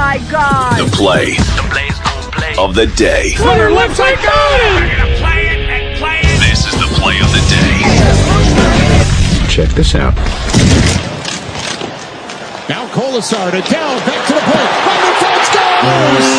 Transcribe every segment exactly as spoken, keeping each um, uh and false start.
my God. The play, the play's gonna play of the day. Runner left side, go! We're gonna play it and play it. This is the play of the day. Check this out. Now Colasar to Dell, back to the point. Thunderbolts goes!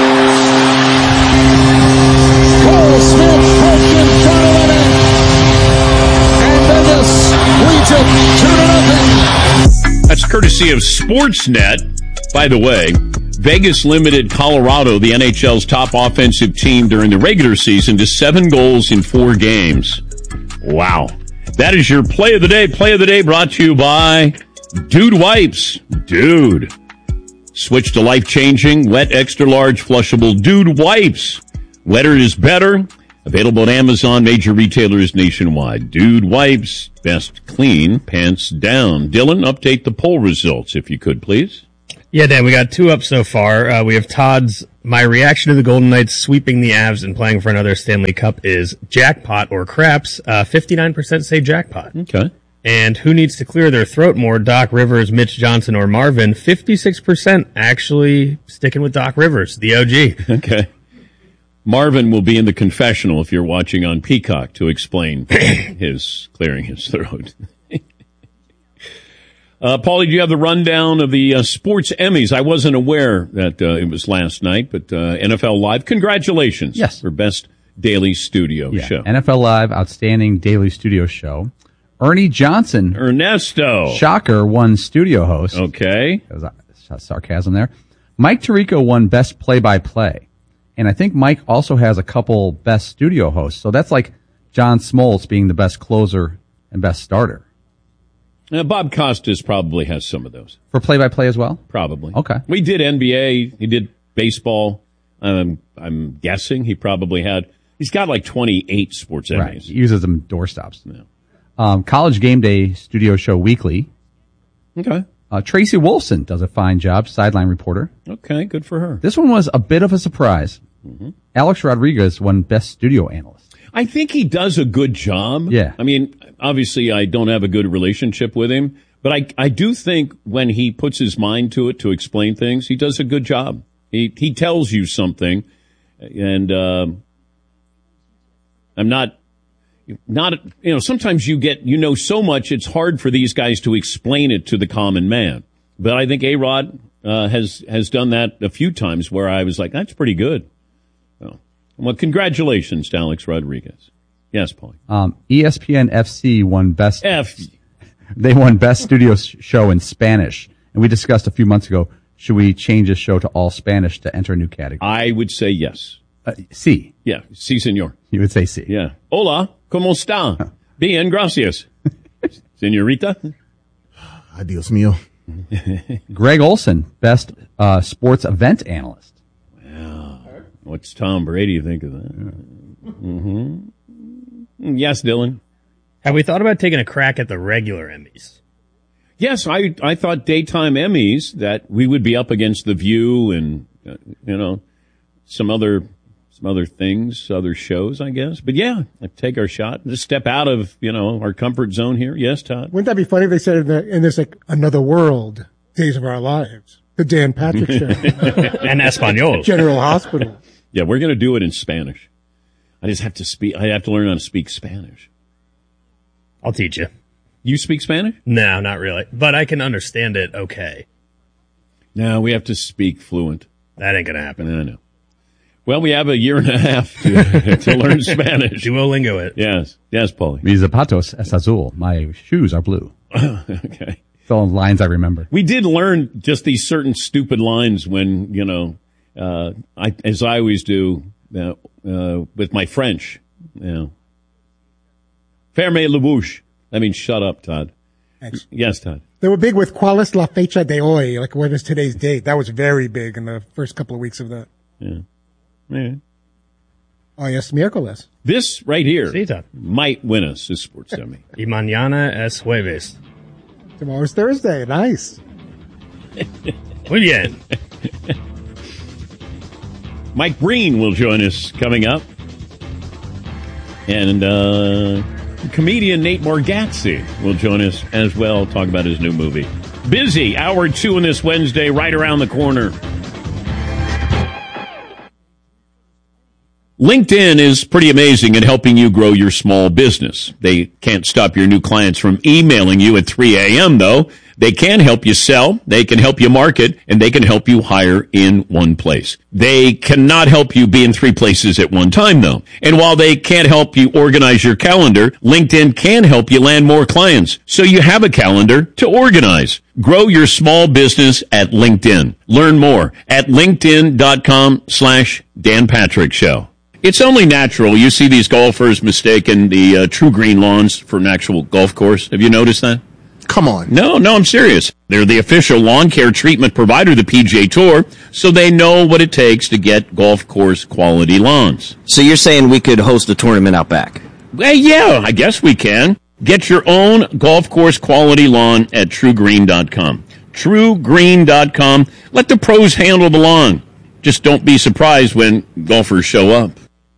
Cole Smith poked in front of the net. And Vegas leads it two to nothing. That's courtesy of Sportsnet. By the way, Vegas limited Colorado, the N H L's top offensive team during the regular season, to seven goals in four games. Wow. That is your play of the day. Play of the day brought to you by Dude Wipes. Dude. Switch to life-changing, wet, extra-large, flushable Dude Wipes. Wetter is better. Available at Amazon, major retailers nationwide. Dude Wipes, best clean, pants down. Dylan, update the poll results, if you could, please. Yeah, Dan, we got two up so far. Uh, we have Todd's, my reaction to the Golden Knights sweeping the Avs and playing for another Stanley Cup is jackpot or craps. Uh, fifty-nine percent say jackpot. Okay. And who needs to clear their throat more, Doc Rivers, Mitch Johnson, or Marvin? fifty-six percent actually sticking with Doc Rivers, the O G. Okay. Marvin will be in the confessional if you're watching on Peacock to explain his clearing his throat. uh, Paulie, do you have the rundown of the uh, Sports Emmys? I wasn't aware that uh, it was last night, but uh, N F L Live, congratulations. Yes. For Best Daily Studio yeah. Show. N F L Live, Outstanding Daily Studio Show. Ernie Johnson. Ernesto. Shocker won Studio Host. Okay. That was uh, sarcasm there. Mike Tirico won Best Play-by-Play. And I think Mike also has a couple Best Studio Hosts. So that's like John Smoltz being the best closer and best starter. Now, Bob Costas probably has some of those. For play-by-play as well? Probably. Okay. We did N B A. He did baseball. Um, I'm guessing he probably had. He's got like twenty-eight sports Emmys. Right. He uses them doorstops. Yeah. Um, College Game Day Studio Show Weekly. Okay. Uh, Tracy Wolfson does a fine job, sideline reporter. Okay, good for her. This one was a bit of a surprise. Mm-hmm. Alex Rodriguez won Best Studio Analyst. I think he does a good job. Yeah. I mean, obviously I don't have a good relationship with him, but I, I do think when he puts his mind to it to explain things, he does a good job. He, he tells you something, and, uh, I'm not, not, you know, sometimes you get, you know so much, it's hard for these guys to explain it to the common man. But I think A-Rod, uh, has, has done that a few times where I was like, that's pretty good. So, well, congratulations to Alex Rodriguez. Yes, Paul. Um, E S P N F C won Best, F. They won Best Studio Show in Spanish. And we discussed a few months ago, should we change this show to all Spanish to enter a new category? I would say yes. Uh, C. Yeah, sí, señor. You would say C. Yeah. Hola, ¿cómo está? Bien, gracias. Señorita? Adios mío. Greg Olson, Best uh, Sports Event Analyst. Wow. What's Tom Brady think of that? Mm-hmm. Yes, Dylan. Have we thought about taking a crack at the regular Emmys? Yes, I I thought daytime Emmys that we would be up against The View and, uh, you know, some other some other things, other shows, I guess. But yeah, I'd take our shot. Just step out of, you know, our comfort zone here. Yes, Todd? Wouldn't that be funny if they said in, the, in this, like, Another World, Days of Our Lives, the Dan Patrick Show. And Espanol. General Hospital. Yeah, we're going to do it in Spanish. I just have to speak, I have to learn how to speak Spanish. I'll teach you. You speak Spanish? No, not really. But I can understand it okay. No, we have to speak fluent. That ain't going to happen. I know. Well, we have a year and a half to, to learn Spanish. Duolingo it. Yes. Yes, Paulie. Mis zapatos es azul. My shoes are blue. Okay. It's all lines I remember. We did learn just these certain stupid lines when, you know, uh, I, as I always do, uh, uh, with my French, you know. Fermez la bouche. I mean, shut up, Todd. Thanks. Yes, Todd. They were big with ¿Cuál es la fecha de hoy? Like, what is today's date? That was very big in the first couple of weeks of that. Yeah. Yeah. Oh, yes, miércoles. This right here Sí, Todd. might win us this Sports Emmy. Y mañana es jueves. Tomorrow's Thursday. Nice. Muy bien. Mike Breen will join us coming up. And uh, comedian Nate Bargatze will join us as well, talk about his new movie. Busy, hour two on this Wednesday, right around the corner. LinkedIn is pretty amazing at helping you grow your small business. They can't stop your new clients from emailing you at three a.m., though. They can help you sell, they can help you market, and they can help you hire in one place. They cannot help you be in three places at one time, though. And while they can't help you organize your calendar, LinkedIn can help you land more clients, so you have a calendar to organize. Grow your small business at LinkedIn. Learn more at linkedin.com slash Dan Patrick Show. It's only natural. You see these golfers mistaking the uh, True Green lawns for an actual golf course. Have you noticed that? Come on. No, no, I'm serious. They're the official lawn care treatment provider of the P G A Tour, so they know what it takes to get golf course quality lawns. So you're saying we could host a tournament out back? Well, yeah, I guess we can. Get your own golf course quality lawn at true green dot com. true green dot com. Let the pros handle the lawn. Just don't be surprised when golfers show up.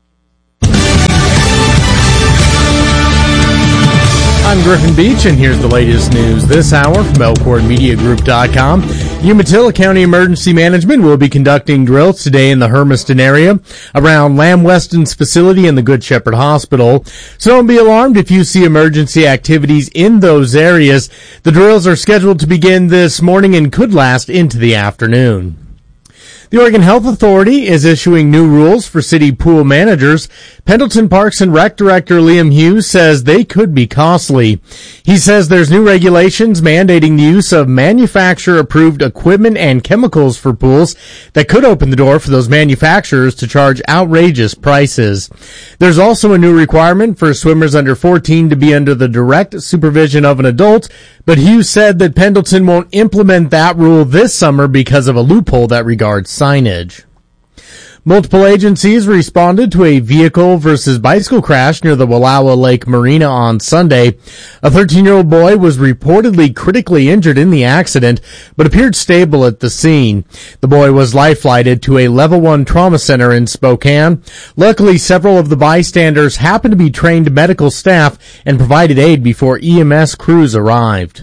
I'm Griffin Beach, and here's the latest news this hour from Elkhorn Media Group dot com. Umatilla County Emergency Management will be conducting drills today in the Hermiston area around Lamb Weston's facility and the Good Shepherd Hospital. So don't be alarmed if you see emergency activities in those areas. The drills are scheduled to begin this morning and could last into the afternoon. The Oregon Health Authority is issuing new rules for city pool managers. Pendleton Parks and Rec Director Liam Hughes says they could be costly. He says there's new regulations mandating the use of manufacturer-approved equipment and chemicals for pools that could open the door for those manufacturers to charge outrageous prices. There's also a new requirement for swimmers under fourteen to be under the direct supervision of an adult, but Hughes said that Pendleton won't implement that rule this summer because of a loophole that regards signage. Multiple agencies responded to a vehicle versus bicycle crash near the Wallowa Lake Marina on Sunday. A thirteen-year-old boy was reportedly critically injured in the accident, but appeared stable at the scene. The boy was life-flighted to a level one trauma center in Spokane. Luckily, several of the bystanders happened to be trained medical staff and provided aid before E M S crews arrived.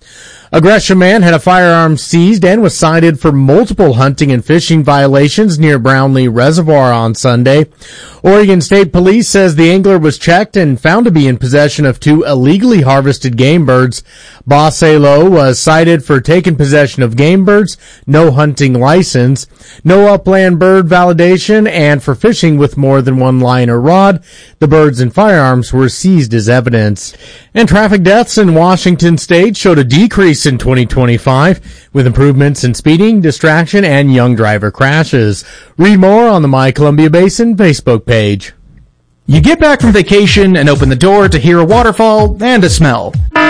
A Gresham man had a firearm seized and was cited for multiple hunting and fishing violations near Brownlee Reservoir on Sunday. Oregon State Police says the angler was checked and found to be in possession of two illegally harvested game birds. Bossalo was cited for taking possession of game birds, no hunting license, no upland bird validation, and for fishing with more than one line or rod. The birds and firearms were seized as evidence. And traffic deaths in Washington State showed a decrease in twenty twenty-five, with improvements in speeding, distraction, and young driver crashes. Read more on the My Columbia Basin Facebook page. You get back from vacation and open the door to hear a waterfall and a smell.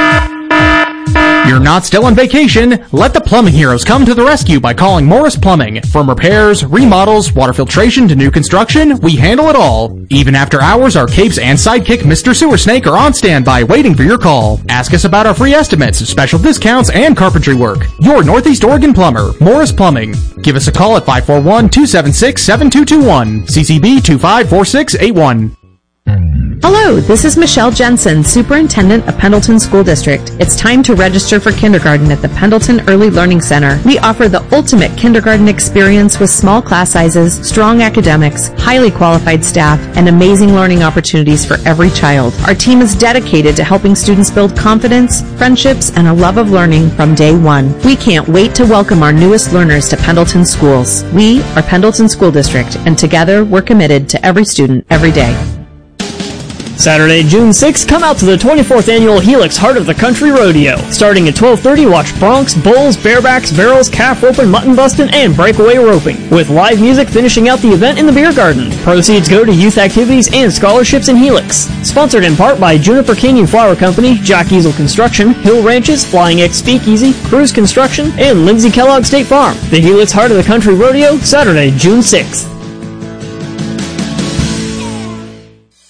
You're not still on vacation. Let the plumbing heroes come to the rescue by calling Morris Plumbing. From repairs, remodels, water filtration to new construction, we handle it all. Even after hours, our capes and sidekick Mister Sewer Snake are on standby waiting for your call. Ask us about our free estimates, special discounts, and carpentry work. Your Northeast Oregon plumber, Morris Plumbing. Give us a call at five four one, two seven six, seven two two one, C C B two five four six eight one. Hello, this is Michelle Jensen, Superintendent of Pendleton School District. It's time to register for kindergarten at the Pendleton Early Learning Center. We offer the ultimate kindergarten experience with small class sizes, strong academics, highly qualified staff, and amazing learning opportunities for every child. Our team is dedicated to helping students build confidence, friendships, and a love of learning from day one. We can't wait to welcome our newest learners to Pendleton schools. We are Pendleton School District, and together we're committed to every student, every day. Saturday, June sixth, come out to the twenty-fourth Annual Helix Heart of the Country Rodeo. Starting at twelve thirty, watch broncs, bulls, barebacks, barrels, calf roping, mutton busting, and breakaway roping, with live music finishing out the event in the beer garden. Proceeds go to youth activities and scholarships in Helix. Sponsored in part by Juniper Canyon Flower Company, Jock Easel Construction, Hill Ranches, Flying X Speakeasy, Cruise Construction, and Lindsay Kellogg State Farm. The Helix Heart of the Country Rodeo, Saturday, June sixth.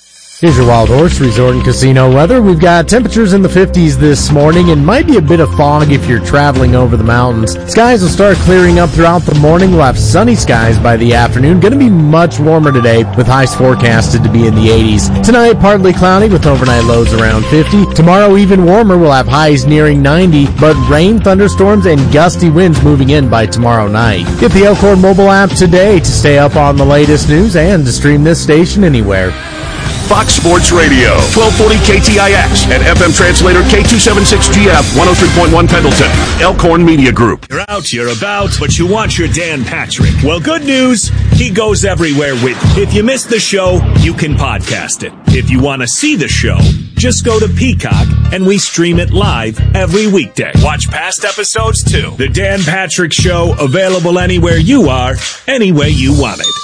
Here's your Wild Horse Resort and Casino weather. We've got temperatures in the fifties this morning and might be a bit of fog if you're traveling over the mountains. Skies will start clearing up throughout the morning. We'll have sunny skies by the afternoon. Going to be much warmer today with highs forecasted to be in the eighties. Tonight, partly cloudy with overnight lows around fifty. Tomorrow, even warmer. We'll have highs nearing ninety, but rain, thunderstorms, and gusty winds moving in by tomorrow night. Get the Elkhorn mobile app today to stay up on the latest news and to stream this station anywhere. Fox Sports Radio, twelve forty K T I X and F M translator K two seventy-six G F, one oh three point one Pendleton, Elkhorn Media Group. You're out, you're about, but you want your Dan Patrick. Well, good news, he goes everywhere with you. If you missed the show, you can podcast it. If you want to see the show, just go to Peacock and we stream it live every weekday. Watch past episodes too. The Dan Patrick Show, available anywhere you are, any way you want it.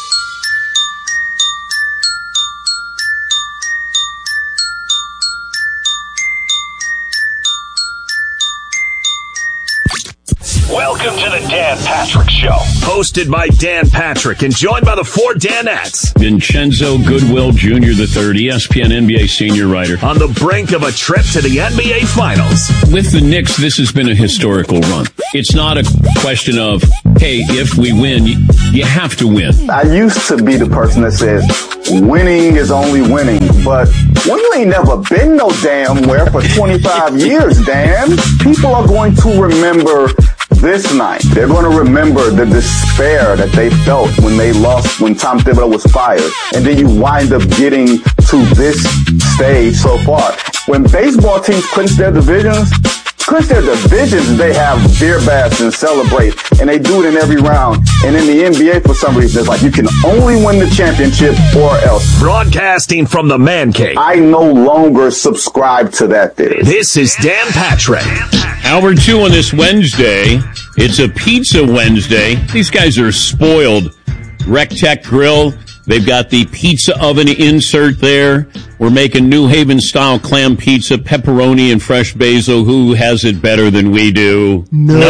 Welcome to the Dan Patrick Show. Hosted by Dan Patrick and joined by the four Danettes. Vincenzo Goodwill Junior the third, E S P N N B A senior writer. On the brink of a trip to the N B A Finals. With the Knicks, this has been a historical run. It's not a question of, hey, if we win, you, you have to win. I used to be the person that says, winning is only winning. But when you ain't never been no damn where for twenty-five years, Dan, people are going to remember this night. They're going to remember the despair that they felt when they lost, when Tom Thibodeau was fired. And then you wind up getting to this stage so far. When baseball teams clinch their divisions, clinch their divisions, they have beer baths and celebrate. And they do it in every round. And in the N B A, for some reason, it's like you can only win the championship or else. Broadcasting from the Man Cave. I no longer subscribe to that theory. This is Dan Patrick. Hour two on this Wednesday. It's a Pizza Wednesday. These guys are spoiled. Rec Tech Grill. They've got the pizza oven insert there. We're making New Haven style clam pizza, pepperoni and fresh basil. Who has it better than we do?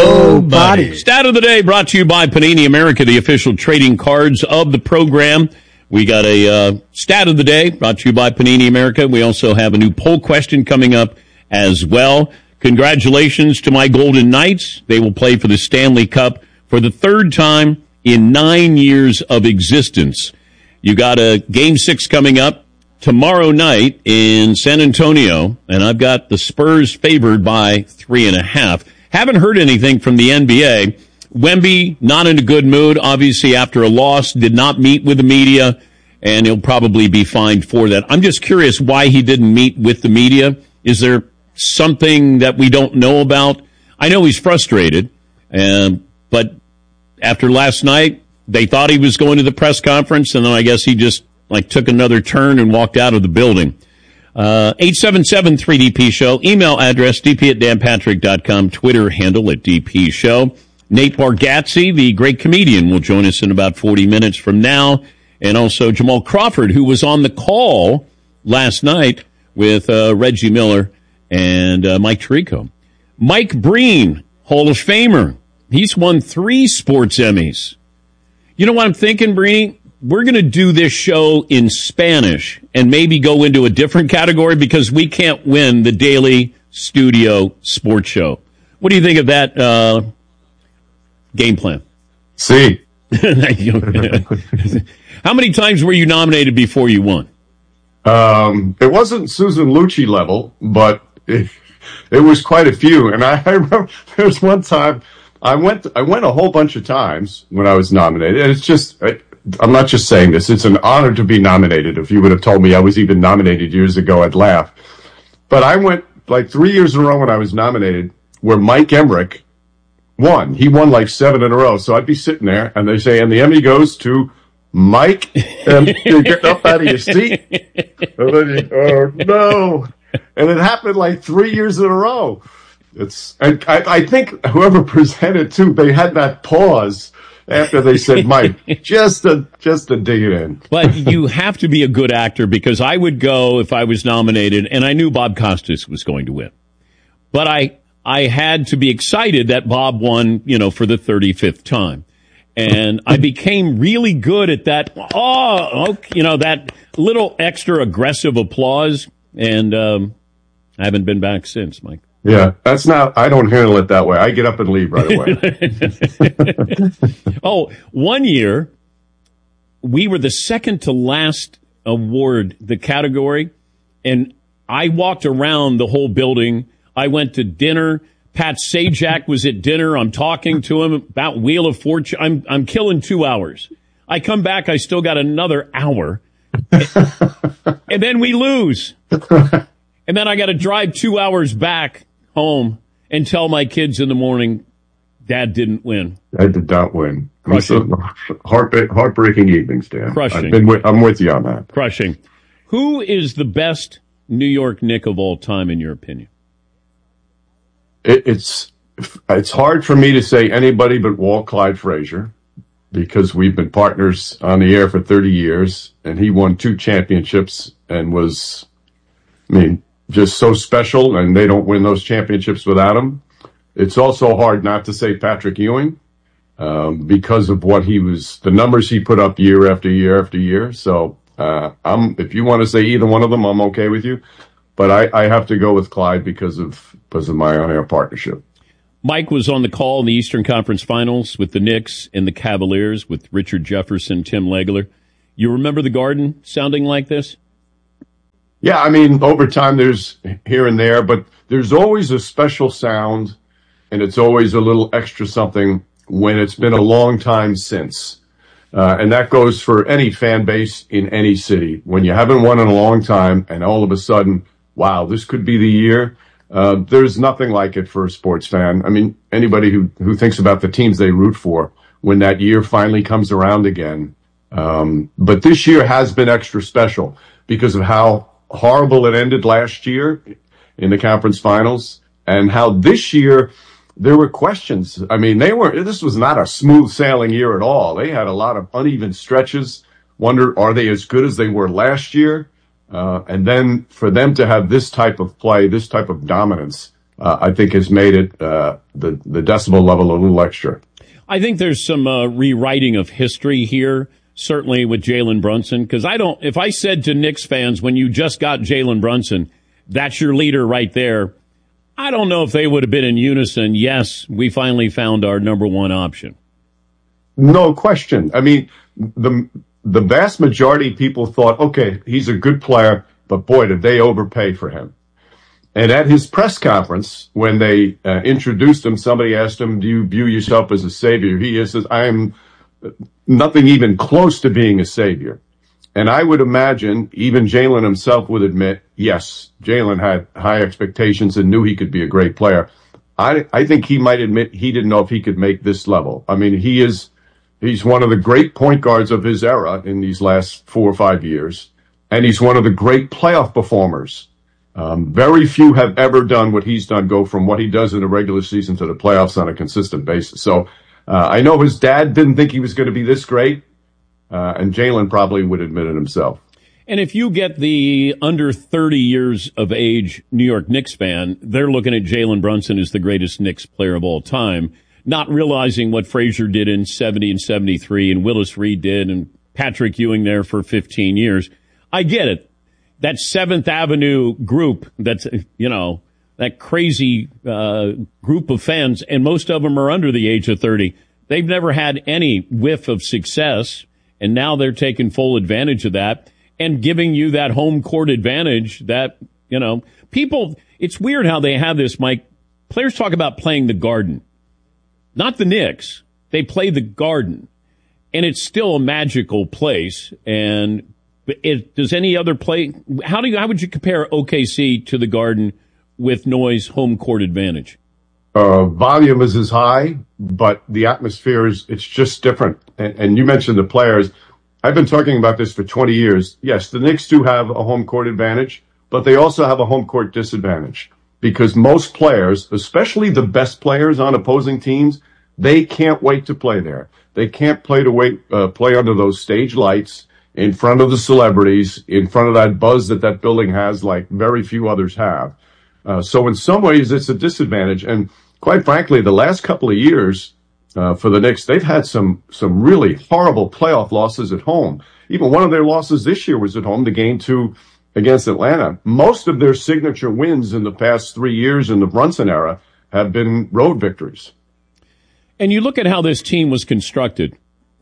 Nobody. Stat of the day brought to you by Panini America, the official trading cards of the program. We got a uh, stat of the day brought to you by Panini America. We also have a new poll question coming up as well. Congratulations to my Golden Knights. They will play for the Stanley Cup for the third time in nine years of existence. You got a game six coming up tomorrow night in San Antonio, and I've got the Spurs favored by three and a half. Haven't heard anything from the N B A. Wemby, not in a good mood, obviously after a loss, did not meet with the media, and he'll probably be fined for that. I'm just curious why he didn't meet with the media. Is there something that we don't know about? I know he's frustrated, um, but after last night, they thought he was going to the press conference, and then I guess he just like took another turn and walked out of the building. Uh, eight seven seven three D P show, email address d p at dan patrick dot com, Twitter handle at D P show. Nate Bargatze, the great comedian, will join us in about forty minutes from now, and also Jamal Crawford, who was on the call last night with uh, Reggie Miller and uh, Mike Tirico. Mike Breen, Hall of Famer. He's won three sports Emmys. You know what I'm thinking, Breen? We're going to do this show in Spanish and maybe go into a different category because we can't win the daily studio sports show. What do you think of that uh, game plan? See. How many times were you nominated before you won? Um, it wasn't Susan Lucci level, but it, it was quite a few. And I, I remember there was one time I went, I went a whole bunch of times when I was nominated. And it's just, I, I'm not just saying this. It's an honor to be nominated. If you would have told me I was even nominated years ago, I'd laugh. But I went like three years in a row when I was nominated where Mike Emmerich won. He won like seven in a row. So I'd be sitting there and they say, and the Emmy goes to Mike, and you get up out of your seat. And then you, oh no. And it happened like three years in a row. It's, and I, I think whoever presented too, they had that pause after they said Mike, just to, just to dig it in. But you have to be a good actor because I would go if I was nominated and I knew Bob Costas was going to win. But I, I had to be excited that Bob won, you know, for the thirty-fifth time. And I became really good at that. Oh, okay, you know, that little extra aggressive applause. And um, I haven't been back since, Mike. Yeah, that's not, I don't handle it that way. I get up and leave right away. Oh, one year, we were the second to last award, the category, and I walked around the whole building. I went to dinner. Pat Sajak was at dinner. I'm talking to him about Wheel of Fortune. I'm I'm killing two hours. I come back, I still got another hour. And then we lose. And then I got to drive two hours back home and tell my kids in the morning, Dad didn't win. I did not win. Crushing. Heart, heartbreaking evenings, Dan. Crushing. I've been with, I'm with you on that. Crushing. Who is the best New York Knick of all time, in your opinion? It, it's it's hard for me to say anybody but Walt Clyde Frazier, because we've been partners on the air for thirty years, and he won two championships and was, I mean, just so special, and they don't win those championships without him. It's also hard not to say Patrick Ewing, um, because of what he was, the numbers he put up year after year after year. So uh, I'm, if you want to say either one of them, I'm okay with you. But I, I have to go with Clyde because of because of my on-air partnership. Mike was on the call in the Eastern Conference Finals with the Knicks and the Cavaliers with Richard Jefferson, Tim Legler. You remember the Garden sounding like this? Yeah, I mean, over time there's here and there, but there's always a special sound, and it's always a little extra something when it's been a long time since. Uh, and that goes for any fan base in any city. When you haven't won in a long time, and all of a sudden, wow, this could be the year. Uh, there's nothing like it for a sports fan. I mean, anybody who, who thinks about the teams they root for when that year finally comes around again. Um, but this year has been extra special because of how horrible it ended last year in the conference finals, and how this year there were questions. I mean, they were, this was not a smooth sailing year at all. They had a lot of uneven stretches. Wonder, are they as good as they were last year? Uh, and then for them to have this type of play, this type of dominance, uh, I think has made it, uh, the, the decibel level a little extra. I think there's some, uh, rewriting of history here, certainly with Jalen Brunson, because I don't, if I said to Knicks fans, when you just got Jalen Brunson, that's your leader right there, I don't know if they would have been in unison. Yes, we finally found our number one option. No question. I mean, the, the vast majority of people thought, okay, he's a good player, but boy, did they overpay for him. And at his press conference, when they uh, introduced him, somebody asked him, do you view yourself as a savior? He says, I am nothing even close to being a savior. And I would imagine even Jalen himself would admit, yes, Jalen had high expectations and knew he could be a great player. I, I think he might admit he didn't know if he could make this level. I mean, he is, he's one of the great point guards of his era in these last four or five years. And he's one of the great playoff performers. Um, very few have ever done what he's done, go from what he does in the regular season to the playoffs on a consistent basis. So, uh, I know his dad didn't think he was going to be this great. Uh, and Jalen probably would admit it himself. And if you get the under thirty years of age New York Knicks fan, they're looking at Jalen Brunson as the greatest Knicks player of all time, not realizing what Frazier did in seventy and seventy-three and Willis Reed did and Patrick Ewing there for fifteen years. I get it. That Seventh Avenue group, that's, you know, that crazy uh, group of fans, and most of them are under the age of thirty. They've never had any whiff of success. And now they're taking full advantage of that and giving you that home court advantage that, you know, people, it's weird how they have this, Mike. Players talk about playing the Garden, not the Knicks. They play the Garden, and it's still a magical place. And it, does any other play, how do you, how would you compare O K C to the Garden with Noy's home court advantage? Uh, volume is as high, but the atmosphere is, it's just different. And, and you mentioned the players. I've been talking about this for twenty years. Yes, the Knicks do have a home court advantage, but they also have a home court disadvantage because most players, especially the best players on opposing teams, they can't wait to play there. They can't play to wait, uh, play under those stage lights in front of the celebrities, in front of that buzz that that building has like very few others have. Uh, so in some ways, it's a disadvantage. And quite frankly, the last couple of years, uh, for the Knicks, they've had some some really horrible playoff losses at home. Even one of their losses this year was at home, the game two against Atlanta. Most of their signature wins in the past three years in the Brunson era have been road victories. And you look at how this team was constructed.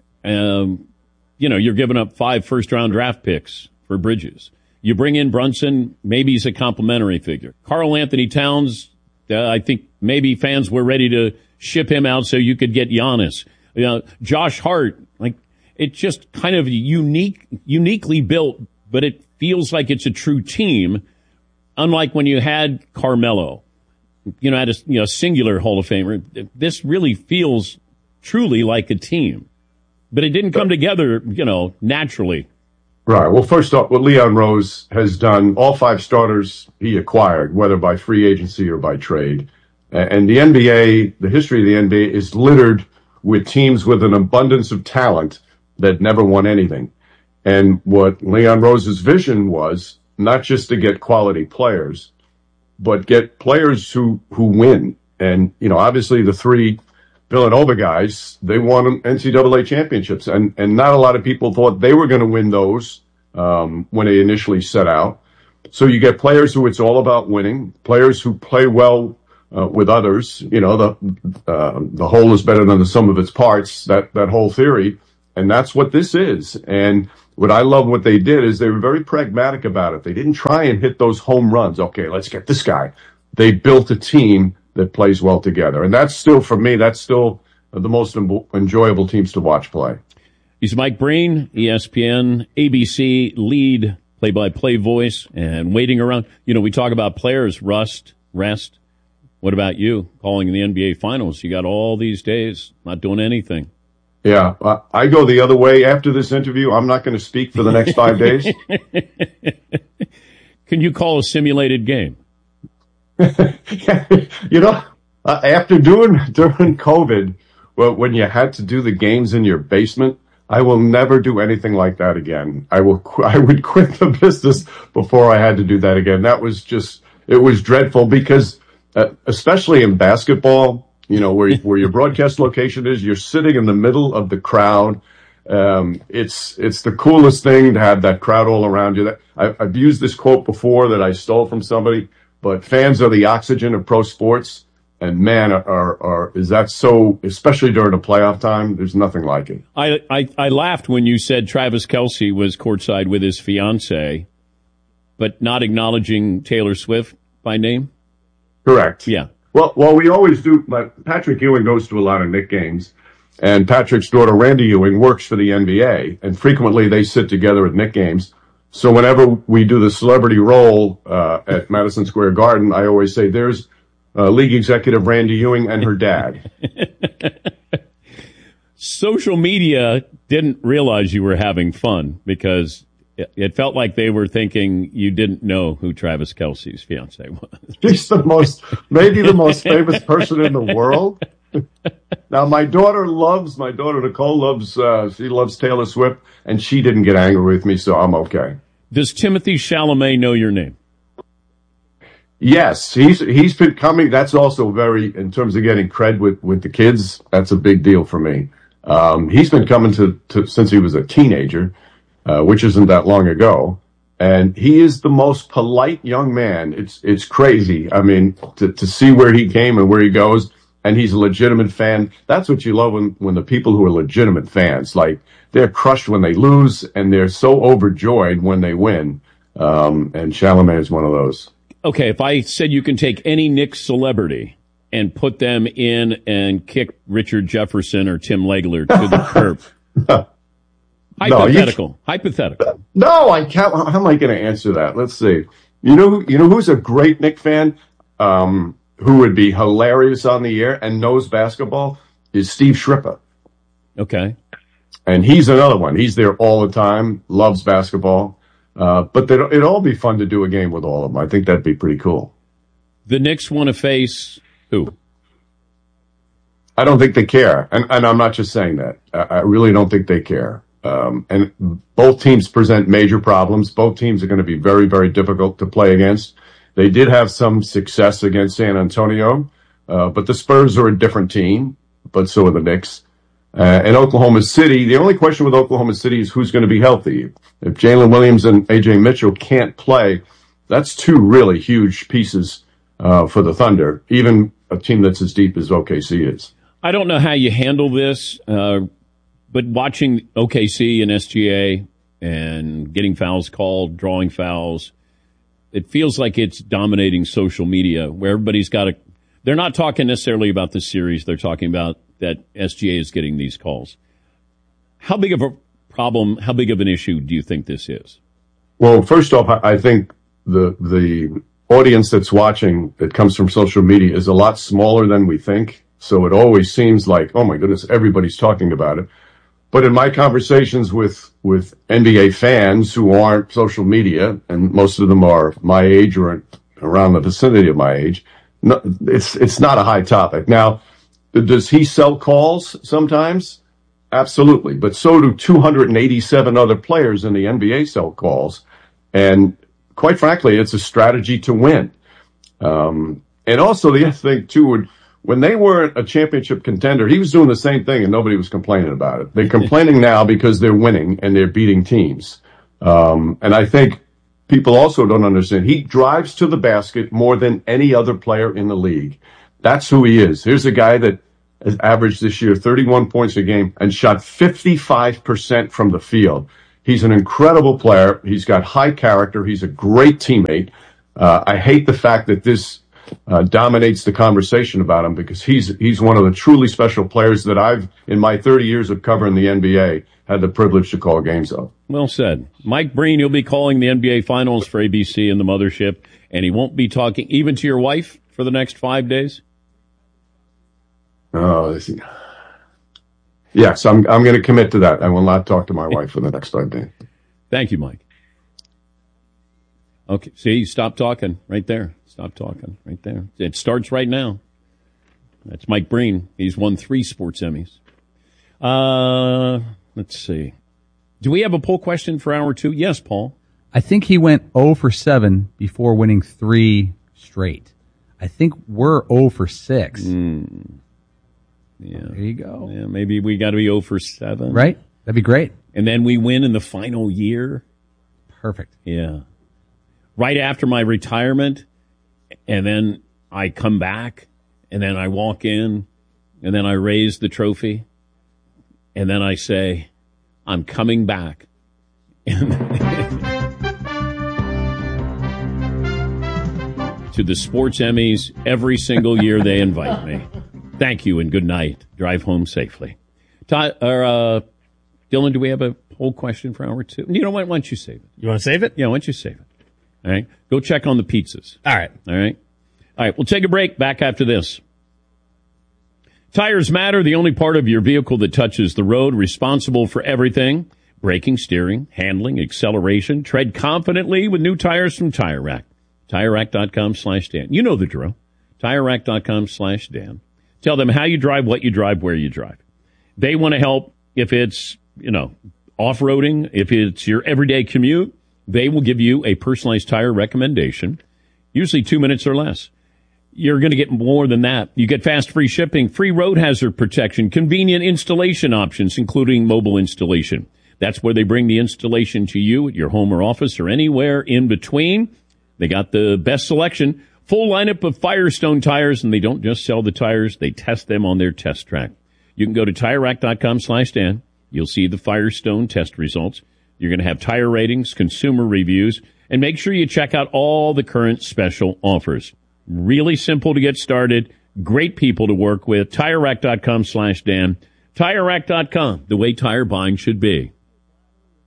Um, you know, you're giving up five first-round draft picks for Bridges. You bring in Brunson, maybe he's a complimentary figure. Karl Anthony Towns, uh, I think maybe fans were ready to ship him out so you could get Giannis. You know, Josh Hart, like, it's just kind of unique, uniquely built, but it feels like it's a true team, unlike when you had Carmelo. You know, had a you know, singular Hall of Famer. This really feels truly like a team. But it didn't come together, you know, naturally. Right. Well, first off, what Leon Rose has done, all five starters he acquired, whether by free agency or by trade. And the N B A, the history of the N B A is littered with teams with an abundance of talent that never won anything. And what Leon Rose's vision was not just to get quality players, but get players who, who win. And, you know, obviously the three Villanova guys, they won N C double A championships. And, and not a lot of people thought they were going to win those um, when they initially set out. So you get players who it's all about winning, players who play well uh, with others. You know, the uh, the whole is better than the sum of its parts, that, that whole theory. And that's what this is. And what I love what they did is they were very pragmatic about it. They didn't try and hit those home runs. Okay, let's get this guy. They built a team that plays well together. And that's still, for me, that's still the most enjoyable teams to watch play. He's Mike Breen, E S P N, A B C lead play-by-play voice, and waiting around. You know, we talk about players, rust, rest. What about you, calling the N B A Finals? You got all these days not doing anything. Yeah, uh, I go the other way. After this interview, I'm not going to speak for the next five days. Can you call a simulated game? You know, uh, after doing during COVID, well, when you had to do the games in your basement, I will never do anything like that again. I will. Qu- I would quit the business before I had to do that again. That was just, it was dreadful because, uh, especially in basketball, you know, where where your broadcast location is, you're sitting in the middle of the crowd. Um, it's it's the coolest thing to have that crowd all around you. That I, I've used this quote before that I stole from somebody, but fans are the oxygen of pro sports. And man, are, are, are is that so? Especially during a playoff time, there's nothing like it. I, I I laughed when you said Travis Kelce was courtside with his fiance, but not acknowledging Taylor Swift by name. Correct. Yeah. Well, well, we always do. But Patrick Ewing goes to a lot of Knick games, and Patrick's daughter Randy Ewing works for the N B A, and frequently they sit together at Knick games. So whenever we do the celebrity roll uh, at Madison Square Garden, I always say there's Uh, league executive Randy Ewing and her dad. Social media didn't realize you were having fun because it, it felt like they were thinking you didn't know who Travis Kelce's fiance was. She's the most, maybe the most famous person in the world. Now, my daughter loves, my daughter Nicole loves, uh, she loves Taylor Swift, and she didn't get angry with me, so I'm okay. Does Timothy Chalamet know your name? Yes, he's he's been coming. That's also very, in terms of getting cred with, with the kids, that's a big deal for me. Um, he's been coming to, to since he was a teenager, uh, which isn't that long ago. And he is the most polite young man. It's it's crazy. I mean, to, to see where he came and where he goes, and he's a legitimate fan. That's what you love when, when the people who are legitimate fans, like, they're crushed when they lose, and they're so overjoyed when they win. Um, and Chalamet is one of those. Okay, if I said you can take any Knicks celebrity and put them in and kick Richard Jefferson or Tim Legler to the curb. Hypothetical. No, you, Hypothetical. No, I can't. How am I going to answer that? Let's see. You know, you know who's a great Knicks fan, um, who would be hilarious on the air and knows basketball is Steve Shripper. Okay. And he's another one. He's there all the time, loves basketball. Uh, but it'd all be fun to do a game with all of them. I think that'd be pretty cool. The Knicks want to face who? I don't think they care. And, and I'm not just saying that. I, I really don't think they care. Um, and both teams present major problems. Both teams are going to be very, very difficult to play against. They did have some success against San Antonio, uh, but the Spurs are a different team. but so are the Knicks. Uh, and Oklahoma City, the only question with Oklahoma City is who's going to be healthy. If Jalen Williams and A J Mitchell can't play, that's two really huge pieces uh, for the Thunder, even a team that's as deep as O K C is. I don't know how you handle this, uh, but watching O K C and S G A and getting fouls called, drawing fouls, it feels like it's dominating social media where everybody's got a – they're not talking necessarily about the series. They're talking about that S G A is getting these calls. How big of a problem, how big of an issue do you think this is? Well, first off, I think the the audience that's watching that comes from social media is a lot smaller than we think. So it always seems like, oh my goodness, everybody's talking about it. But in my conversations with, with N B A fans who aren't social media, and most of them are my age or around the vicinity of my age, no, it's it's not a high topic. Now, does he sell calls sometimes? Absolutely. But so do two hundred eighty-seven other players in the N B A sell calls. And quite frankly, it's a strategy to win. Um, and also the other thing, too, would, when they weren't a championship contender, he was doing the same thing and nobody was complaining about it. They're complaining now because they're winning and they're beating teams. Um, and I think people also don't understand. He drives to the basket more than any other player in the league. That's who he is. Here's a guy that has averaged this year thirty-one points a game and shot fifty-five percent from the field. He's an incredible player. He's got high character. He's a great teammate. Uh, I hate the fact that this uh, dominates the conversation about him because he's he's one of the truly special players that I've, in my thirty years of covering the N B A, had the privilege to call games of. Well said. Mike Breen, he'll be calling the N B A Finals for A B C and the Mothership, and he won't be talking even to your wife for the next five days? Oh, this is, yes, I'm I'm going to commit to that. I will not talk to my wife for the next five days. Thank you, Mike. Okay, see, stop talking right there. Stop talking right there. It starts right now. That's Mike Breen. He's won three sports Emmys. Uh, let's see. Do we have a poll question for hour two? Yes, Paul. I think he went zero for seven before winning three straight. I think we're zero for six. Mm. Yeah. There you go. Yeah, maybe we got to be zero for seven. Right? That'd be great. And then we win in the final year. Perfect. Yeah. Right after my retirement, and then I come back, and then I walk in, and then I raise the trophy, and then I say, I'm coming back. To the Sports Emmys every single year they invite me. Thank you and good night. Drive home safely. Todd, or, uh, Dylan, do we have a poll question for hour two? You know what? Why don't you save it? You want to save it? Yeah, why don't you save it? All right. Go check on the pizzas. All right. All right. All right. We'll take a break. Back after this. Tires Matter, the only part of your vehicle that touches the road, responsible for everything. Braking, steering, handling, acceleration. Tread confidently with new tires from Tire Rack. TireRack.com slash Dan. You know the drill. TireRack.com slash Dan. Tell them how you drive, what you drive, where you drive. They want to help if it's, you know, off-roading, if it's your everyday commute. They will give you a personalized tire recommendation, usually two minutes or less. You're going to get more than that. You get fast free shipping, free road hazard protection, convenient installation options, including mobile installation. That's where they bring the installation to you at your home or office or anywhere in between. They got the best selection, full lineup of Firestone tires, and they don't just sell the tires, they test them on their test track. You can go to TireRack.com slash Dan. You'll see the Firestone test results. You're going to have tire ratings, consumer reviews, and make sure you check out all the current special offers. Really simple to get started. Great people to work with. TireRack.com slash Dan. TireRack dot com, the way tire buying should be.